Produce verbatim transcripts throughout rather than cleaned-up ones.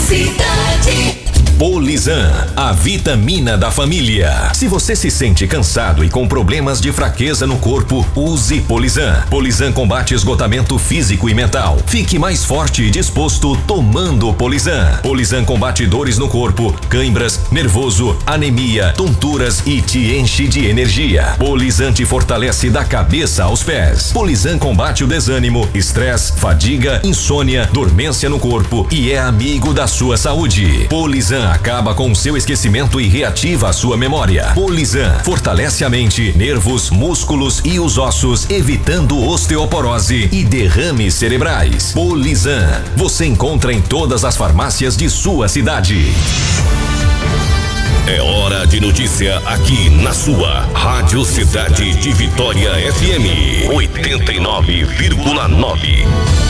Cidade. Polizan, a vitamina da família. Se você se sente cansado e com problemas de fraqueza no corpo, use Polizan. Polizan combate esgotamento físico e mental. Fique mais forte e disposto tomando Polizan. Polizan combate dores no corpo, cãibras, nervoso, anemia, tonturas e te enche de energia. Polizan te fortalece da cabeça aos pés. Polizan combate o desânimo, estresse, fadiga, insônia, dormência no corpo e é amigo da sua saúde. Polizan acaba com o seu esquecimento e reativa a sua memória. Polizan fortalece a mente, nervos, músculos e os ossos, evitando osteoporose e derrames cerebrais. Polizan, você encontra em todas as farmácias de sua cidade. É hora de notícia aqui na sua Rádio Cidade de Vitória F M oitenta e nove vírgula nove.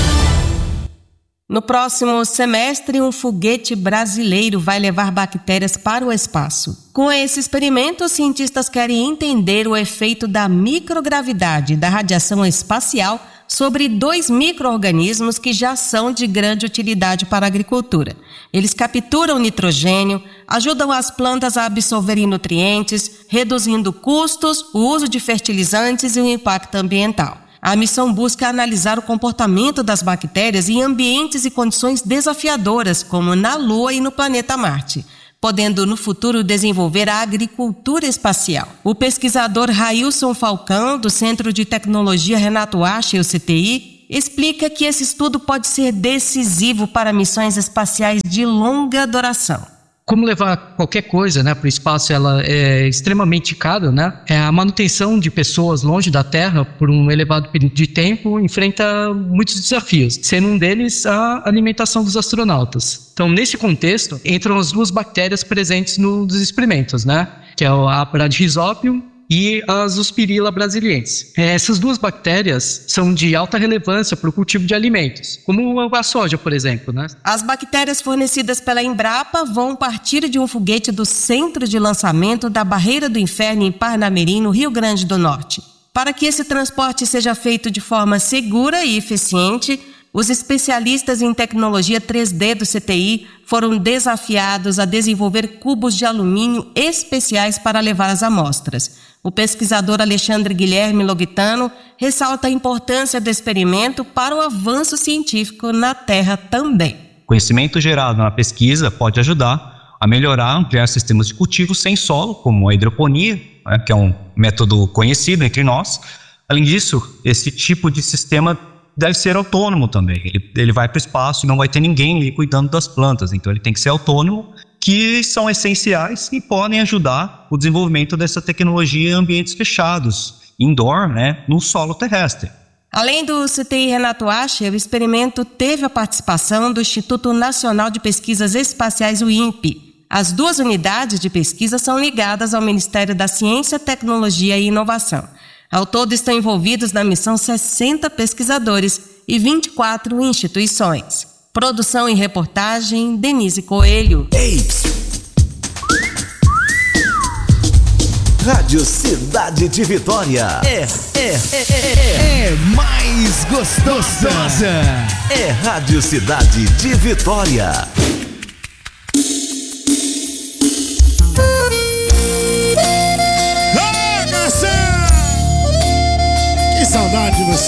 No próximo semestre, um foguete brasileiro vai levar bactérias para o espaço. Com esse experimento, os cientistas querem entender o efeito da microgravidade e da radiação espacial sobre dois micro-organismos que já são de grande utilidade para a agricultura. Eles capturam nitrogênio, ajudam as plantas a absorverem nutrientes, reduzindo custos, o uso de fertilizantes e o impacto ambiental. A missão busca analisar o comportamento das bactérias em ambientes e condições desafiadoras, como na Lua e no planeta Marte, podendo no futuro desenvolver a agricultura espacial. O pesquisador Railson Falcão, do Centro de Tecnologia Renato Acha, o C T I, explica que esse estudo pode ser decisivo para missões espaciais de longa duração. Como levar qualquer coisa, né, para o espaço, ela é extremamente cara, né? É a manutenção de pessoas longe da Terra por um elevado período de tempo enfrenta muitos desafios, sendo um deles a alimentação dos astronautas. Então, nesse contexto, entram as duas bactérias presentes nos experimentos, né? Que é a Bradyrhizobium e a Zospirilla brasiliensis. Essas duas bactérias são de alta relevância para o cultivo de alimentos, como a soja, por exemplo, né? As bactérias fornecidas pela Embrapa vão partir de um foguete do Centro de Lançamento da Barreira do Inferno em Parnamirim, no Rio Grande do Norte. Para que esse transporte seja feito de forma segura e eficiente, os especialistas em tecnologia três D do C T I foram desafiados a desenvolver cubos de alumínio especiais para levar as amostras. O pesquisador Alexandre Guilherme Logitano ressalta a importância do experimento para o avanço científico na Terra também. O conhecimento gerado na pesquisa pode ajudar a melhorar, ampliar sistemas de cultivo sem solo, como a hidroponia, né, que é um método conhecido entre nós. Além disso, esse tipo de sistema deve ser autônomo também. Ele, ele vai para o espaço e não vai ter ninguém ali cuidando das plantas. Então ele tem que ser autônomo, que são essenciais e podem ajudar o desenvolvimento dessa tecnologia em ambientes fechados, indoor, né, no solo terrestre. Além do C T I Renato Acha, o experimento teve a participação do Instituto Nacional de Pesquisas Espaciais, o INPE. As duas unidades de pesquisa são ligadas ao Ministério da Ciência, Tecnologia e Inovação. Ao todo estão envolvidos na missão sessenta pesquisadores e vinte e quatro instituições. Produção e reportagem, Denise Coelho. Ei, Rádio Cidade de Vitória. É, é, é, é, é mais gostosa. É Rádio Cidade de Vitória. Que saudade de você.